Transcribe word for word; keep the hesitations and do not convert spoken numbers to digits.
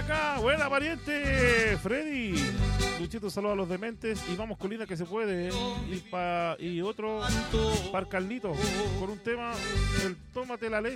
acá. Buena, pariente. Freddy. Luchito, saluda a los dementes. Y vamos, Colina, que se puede. Y, pa, y otro para Carlito. Con un tema, el tómate la leche.